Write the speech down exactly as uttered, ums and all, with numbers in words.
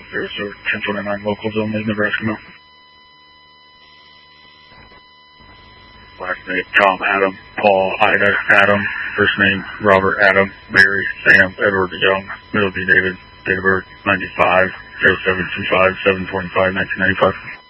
There's a ten twenty-nine local zone, Nebraska Mill. Last name Tom Adam, Paul Ida Adam, first name Robert Adam, Mary Sam Edward Young, middle name David, date of birth ninety-five, oh seven two five, seven twenty-five, nineteen ninety-five.